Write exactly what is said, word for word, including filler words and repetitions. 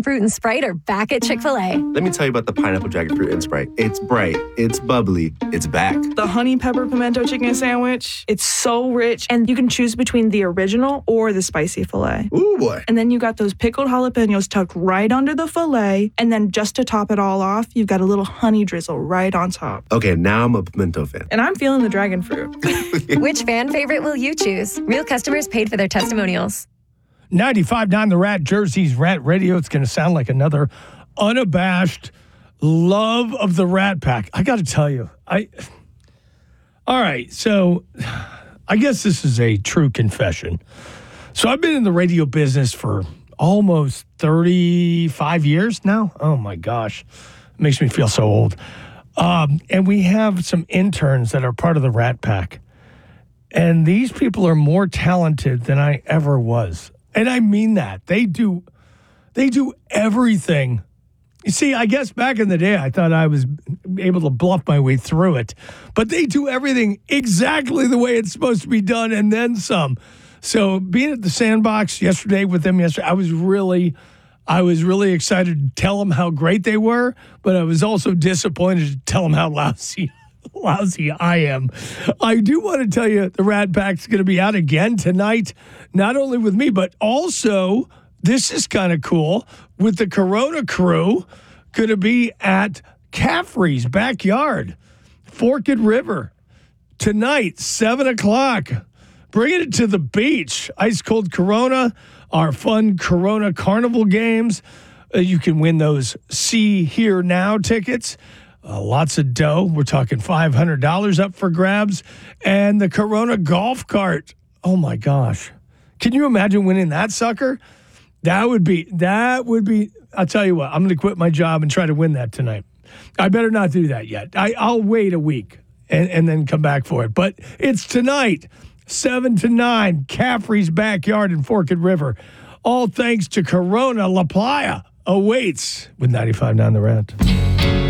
Dragon Fruit and Sprite are back at Chick-fil-A. Let me tell you about the Pineapple Dragon Fruit and Sprite. It's bright, it's bubbly, it's back. The Honey Pepper Pimento Chicken Sandwich, it's so rich, and you can choose between the original or the spicy filet. Ooh, boy. And then you got those pickled jalapenos tucked right under the filet, and then just to top it all off, you've got a little honey drizzle right on top. Okay, now I'm a pimento fan. And I'm feeling the dragon fruit. Which fan favorite will you choose? Real customers paid for their testimonials. ninety-five point nine The Rat, Jersey's Rat Radio. It's going to sound like another unabashed love of the Rat Pack. I got to tell you, I. All right, so I guess this is a true confession. So I've been in the radio business for almost thirty-five years now. Oh my gosh, it makes me feel so old. Um, and we have some interns that are part of the Rat Pack. And these people are more talented than I ever was. And I mean that. They do they do everything. You see, I guess back in the day, I thought I was able to bluff my way through it. But they do everything exactly the way it's supposed to be done and then some. So being at the Sandbox yesterday with them yesterday, I was really, I was really excited to tell them how great they were, but I was also disappointed to tell them how lousy lousy I am. I do want to tell you the Rat Pack's going to be out again tonight, not only with me, but also, this is kind of cool, with the Corona crew, going to be at Caffrey's backyard, Forked River, tonight, seven o'clock. Bringing it to the beach. Ice cold Corona, our fun Corona Carnival games. Uh, you can win those See Here Now tickets. Uh, lots of dough. We're talking five hundred dollars up for grabs. And the Corona golf cart. Oh, my gosh. Can you imagine winning that sucker? That would be, that would be, I'll tell you what, I'm going to quit my job and try to win that tonight. I better not do that yet. I, I'll wait a week and, and then come back for it. But it's tonight, seven to nine, Caffrey's backyard in Forked River. All thanks to Corona La Playa awaits with ninety-five point nine The Rat.